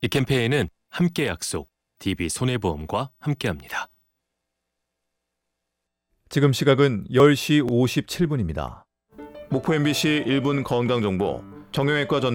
이 캠페인은 함께 약속, DB손해보험과 함께합니다. 지금 시각은 10시 57분입니다. 목포 MBC 1분 건강정보 정형외과 전